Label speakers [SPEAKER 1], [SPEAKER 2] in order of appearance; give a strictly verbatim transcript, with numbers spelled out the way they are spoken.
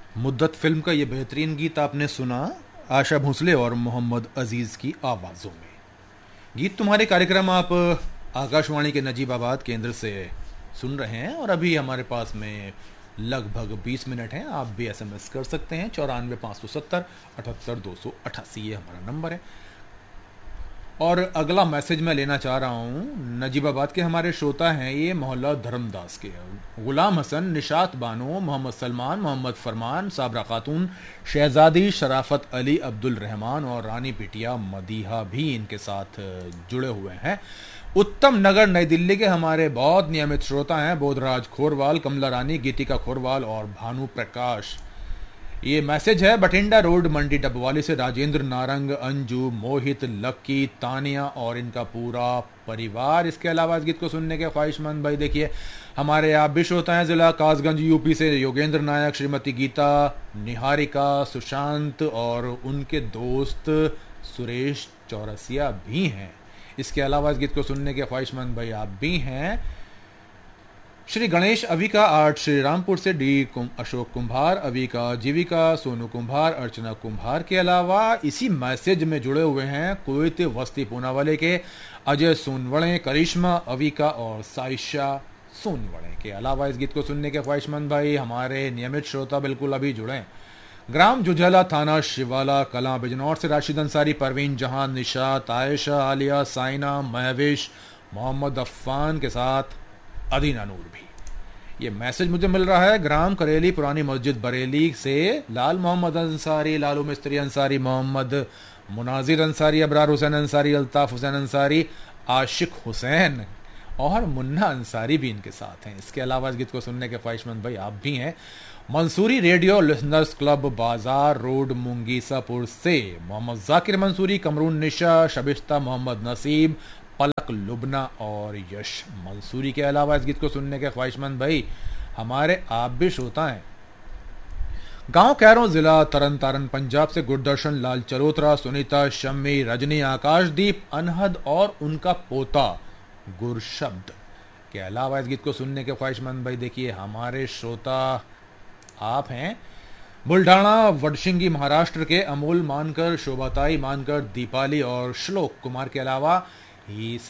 [SPEAKER 1] मुद्दत फिल्म का ये बेहतरीन गीत आपने सुना आशा भोसले और मोहम्मद अजीज की आवाज़ों में। गीत तुम्हारे कार्यक्रम आप आकाशवाणी के नजीबाबाद केंद्र से सुन रहे हैं और अभी हमारे पास में लगभग बीस मिनट हैं। आप भी एसएमएस कर सकते हैं चौरानवे पाँच सौ सत्तर अठहत्तर दो सौ अठासी, ये हमारा नंबर है। और अगला मैसेज मैं लेना चाह रहा हूँ, नजीबाबाद के हमारे श्रोता हैं ये मोहल्ला धर्मदास के, गुलाम हसन, निशात बानो, मोहम्मद सलमान, मोहम्मद फरमान, साबरा खातून, शहजादी शराफत अली, अब्दुल रहमान और रानी बिटिया मदीहा भी इनके साथ जुड़े हुए हैं। उत्तम नगर नई दिल्ली के हमारे बहुत नियमित श्रोता हैं बोधराज खोरवाल, कमला रानी, गीतिका खोरवाल और भानु प्रकाश। ये मैसेज है बठिंडा रोड मंडी डबवाली से राजेंद्र, नारंग, अंजू, मोहित, लक्की, तानिया और इनका पूरा परिवार। इसके अलावा इस गीत को सुनने के ख्वाहिशमंद भाई देखिए हमारे आप भी श्रोता हैं जिला कासगंज यूपी से योगेंद्र नायक, श्रीमती गीता, निहारिका, सुशांत और उनके दोस्त सुरेश चौरसिया भी हैं। इसके अलावा इस गीत को सुनने के ख्वाहिशमंद भाई आप भी हैं श्री गणेश अविका आर्ट, श्री रामपुर से डी कुम, अशोक कुंभार, अविका, जीविका, सोनू कुंभार, अर्चना कुंभार। के अलावा इसी मैसेज में जुड़े हुए हैं कुवैत वस्ती पूनावाले के अजय सोनवड़े, करिश्मा, अविका और साइशा सोनवड़े। के अलावा इस गीत को सुनने के ख्वाहिशमंद भाई हमारे नियमित श्रोता बिल्कुल अभी जुड़े, ग्राम जुझला, थाना शिवाला कला, बिजनौर से राशिद अंसारी, परवीन जहां, निशात, आयशा, आलिया, साइना, महविश, मोहम्मद अफ़ान के साथ अदीना नूर भी। ये मैसेज मुझे मिल रहा है ग्राम करेली पुरानी मस्जिद बरेली से लाल मोहम्मद अंसारी, लालू मिस्त्री अंसारी, मोहम्मद मुनाजिर अंसारी, अबरार हुसैन अंसारी, अल्ताफ हुसैन अंसारी, आशिक हुसैन और मुन्ना अंसारी भी इनके साथ हैं। इसके अलावा इस गीत को सुनने के ख्वाहिशमंद भाई आप भी हैं मंसूरी रेडियो लिसनर्स क्लब, बाजार रोड, मुंगीसापुर से मोहम्मद जाकिर मंसूरी, कमरून निशा, शबिश्ता, मोहम्मद नसीब, पलक लुबना और यश मंसूरी। के अलावा इस गीत को सुनने के ख्वाहिशमंद भाई हमारे आप भी श्रोता हैं गांव कैरों, जिला तरन तारन, पंजाब से गुरदर्शन लाल चरोत्रा, सुनीता, शम्मी, रजनी, आकाशदीप, अनहद और उनका पोता गुरशब्द। के अलावा इस गीत को सुनने के ख्वाहिशमंद भाई देखिए हमारे श्रोता आप हैं बुल्ढाना वडशिंगी महाराष्ट्र के अमोल मानकर, शोभाताई मानकर, दीपाली और श्लोक कुमार। के अलावा ही